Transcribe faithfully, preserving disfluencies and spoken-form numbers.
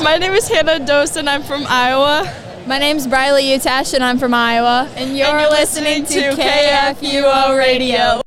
My name is Hannah Dost, and I'm from Iowa. My name's Briley Utash, and I'm from Iowa. And you're, and you're listening, listening to K F U O Radio.